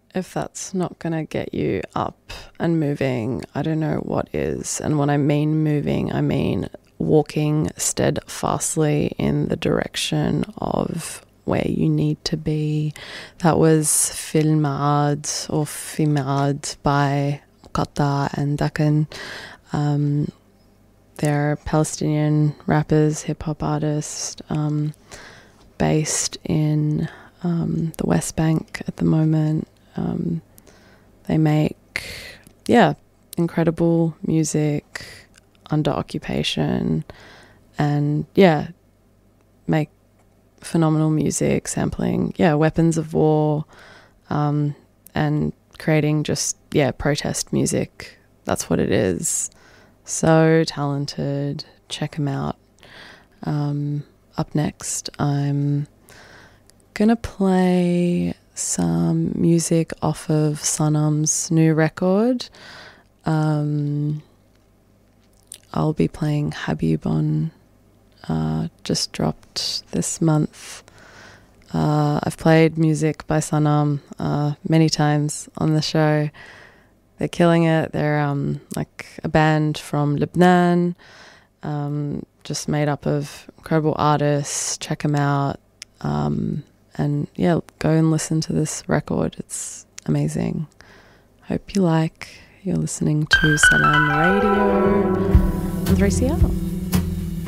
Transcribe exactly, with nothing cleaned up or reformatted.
if that's not going to get you up and moving, I don't know what is. And when I mean moving, I mean walking steadfastly in the direction of where you need to be. That was Fil Ma'ad or Fi Ma'ad by Muqatta and Dakan. Um, they're Palestinian rappers, hip-hop artists, um, based in um, the West Bank at the moment. Um, they make, yeah, incredible music under occupation and, yeah, make phenomenal music, sampling, yeah, weapons of war, um, and creating just, yeah, protest music. That's what it is. So talented. Check them out. Um, up next, I'm gonna play some music off of Sanam's new record. Um, I'll be playing Habibon, uh, just dropped this month. Uh, I've played music by Sanam uh, many times on the show. They're killing it. They're um, like a band from Lebanon, um, just made up of incredible artists. Check them out. Um, and yeah, go and listen to this record. It's amazing. Hope you like. You're listening to Salam Radio on three C L.